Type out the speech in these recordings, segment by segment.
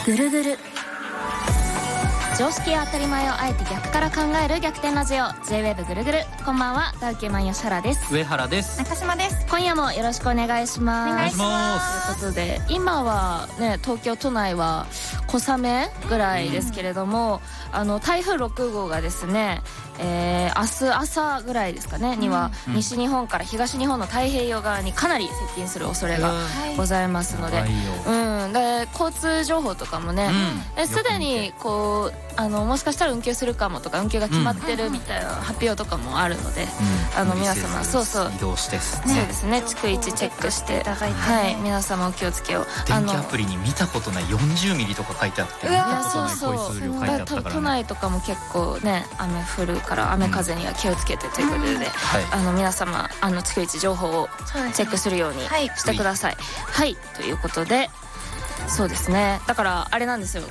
ぐるぐる。常識や当たり前をあえて逆から考える逆転ラジオ J-WAVE ぐるぐる。こんばんは、ダウ9万吉原です。 上原です。 中島です。 今夜もよろしくお願いします。 お願いします。 ということで今はね、東京都内は小雨ぐらいですけれども、台風6号がですね、明日朝ぐらいですかねには、西日本から東日本の太平洋側にかなり接近する恐れがございますので、で交通情報とかもね、すでにこうもしかしたら運休するかもとか運休が決まってるみたいな発表とかもあるので、皆様そう移動してそうですね、逐一チェックしていただいて、はい、皆様お気をつけを。 天気アプリに見たことない40ミリとか書いてあって、見たことない降水量書いてあったからね。 都内とかも結構ね雨降るから雨風には気をつけてということで、皆様逐一情報をチェックするようにしてください。はい、ということでそうですね、だからあれなんですよ、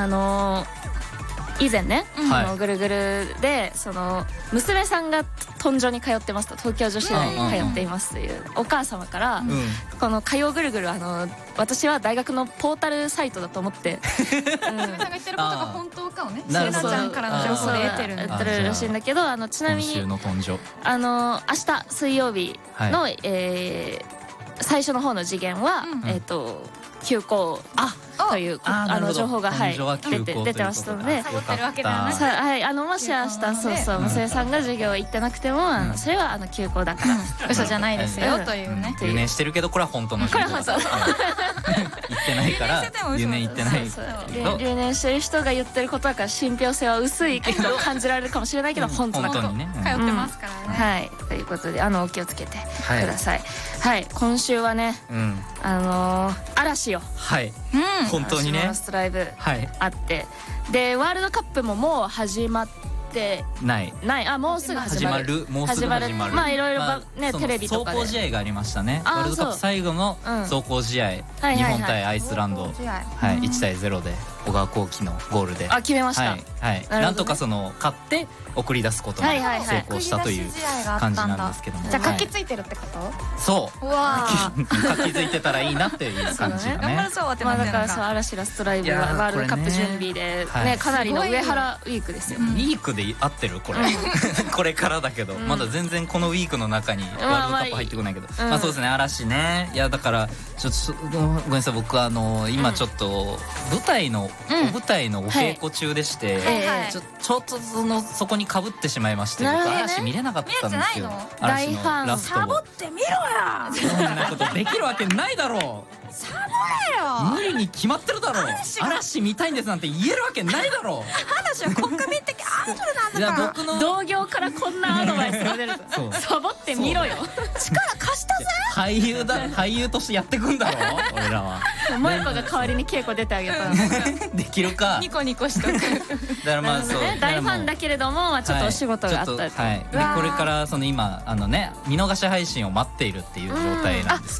以前ね、ぐるぐるで娘さんが豚女に通ってますと、東京女子大に通っていますというお母様から、この火曜ぐるぐる私は大学のポータルサイトだと思って娘さんが言ってることが本当かをね、せなちゃんからの情報で得てるらしいんだけど、ちなみに今週の豚女、 明日水曜日の、最初の方の次元は、休校という情報が出てましたので、 サボってるわけではなく、 もし明日娘さんが授業行ってなくてもそれは休校だから嘘じゃないですよというね。 留年してるけどこれは本当のこれは本当。 行ってないから留年行ってないけど、 留年してる人が言ってることだから信憑性は薄いけど感じられるかもしれないけど本当だからにね、 通ってますからね。 はい、ということでお気をつけてください。はい、今週はね嵐よ。 はい、本当にね、 ラストライブあって、でワールドカップももう始まってないもうすぐ始まる。 もうすぐ始まる。 まあいろいろね、テレビとかで走行試合がありましたね。ワールドカップ最後の走行試合、日本対アイスランド、1対0で小川航基のゴールで決めました。 なんとか勝って送り出すことに成功したという感じなんですけども、 じゃあ活気ついてるってこと？ そう活気づいてたらいいなっていう感じがね。 だから嵐ラストライブはワールドカップ準備でね、かなりの上原ウィークですよ。 ウィークで合ってるこれこれからだけど、まだ全然このウィークの中にワールドカップ入ってこないけど、そうですね、嵐ね。いやだからちょっとごめんなさい、僕今ちょっと舞台のお稽古中でして、ちょっとそこに被ってしまいまして、僕嵐見れなかったんですよ。 大ファン。 ラストをサボってみろや。 そんなことできるわけないだろう。 サボれよ。 無理に決まってるだろう。嵐見たいんですなんて言えるわけないだろう。 嵐は国民的アイドルなんだから。 いや僕の同業からこんなアドバイスが出るとサボってみろよ。 力貸したぜ。 俳優としてやってくんだろ俺らは。 萌子が代わりに稽古出てあげた。 できるか。 ニコニコしとく。 だからまあそう大ファンだけれどもちょっとお仕事があった。 でこれから今見逃し配信を待っているっていう状態なんです。